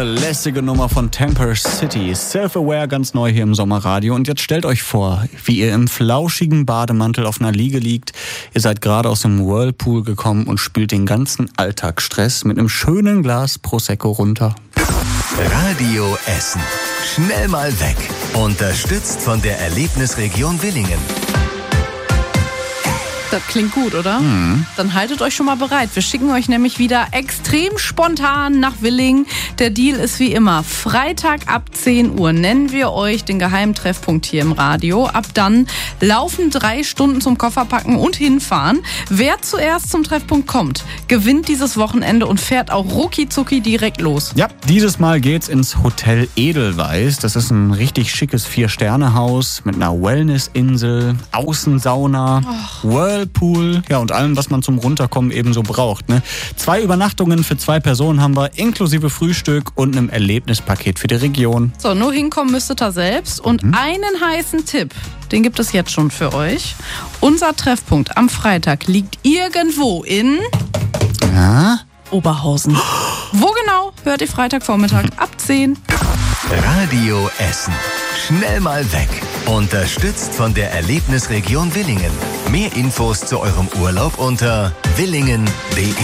lässige Nummer von Temper City. Self-Aware, ganz neu hier im Sommerradio. Und jetzt stellt euch vor, wie ihr im flauschigen Bademantel auf einer Liege liegt. Ihr seid gerade aus dem Whirlpool gekommen und spült den ganzen Alltagsstress mit einem schönen Glas Prosecco runter. Radio Essen. Schnell mal weg. Unterstützt von der Erlebnisregion Willingen. Das klingt gut, oder? Dann haltet euch schon mal bereit. Wir schicken euch nämlich wieder extrem spontan nach Willingen. Der Deal ist wie immer, Freitag ab 10 Uhr nennen wir euch den geheimen Treffpunkt hier im Radio. Ab dann laufen 3 Stunden zum Kofferpacken und hinfahren. Wer zuerst zum Treffpunkt kommt, gewinnt dieses Wochenende und fährt auch rucki-zucki direkt los. Ja, dieses Mal geht's ins Hotel Edelweiss. Das ist ein richtig schickes 4-Sterne-Haus mit einer Wellnessinsel, Außensauna, Whirlpool, ja, und allem, was man zum Runterkommen eben so braucht. Ne? 2 Übernachtungen für 2 Personen haben wir, inklusive Frühstück und einem Erlebnispaket für die Region. So, nur hinkommen müsstet ihr selbst. Und einen heißen Tipp, den gibt es jetzt schon für euch. Unser Treffpunkt am Freitag liegt irgendwo in Oberhausen. Wo genau, hört ihr Freitagvormittag ab 10. Radio Essen. Schnell mal weg. Unterstützt von der Erlebnisregion Willingen. Mehr Infos zu eurem Urlaub unter willingen.de.